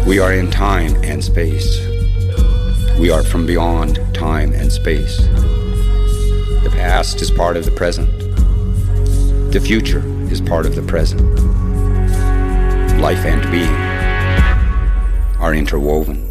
We are in time and space. We are from beyond time and space. The past is part of the present. The future is part of the present. Life and being are interwoven.